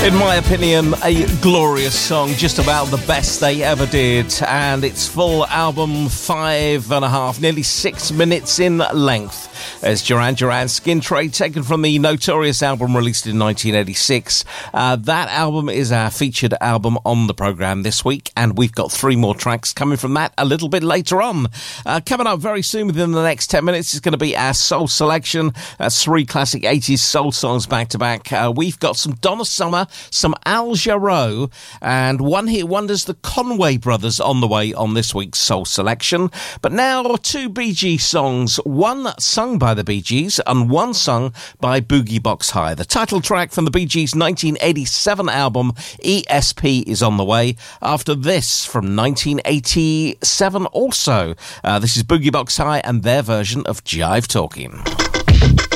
In my opinion, a glorious song, just about the best they ever did, and its full album, 5.5, nearly 6 minutes in length. There's Duran Duran Skin Trade, taken from the Notorious album released in 1986. That album is our featured album on the programme this week, and we've got 3 more tracks coming from that a little bit later on. Coming up very soon, within the next 10 minutes, is going to be our soul selection. That's 3 classic 80s soul songs back to back. We've got some Donna Summer, some Al Jarreau, and one-hit wonders, the Conway Brothers, on the way on this week's soul selection. But now 2 Bee Gees songs, one sung by the Bee Gees and one sung by Boogie Box High. The title track from the Bee Gees' 1987 album ESP is on the way. After this, from 1987 also, this is Boogie Box High and their version of Jive Talking.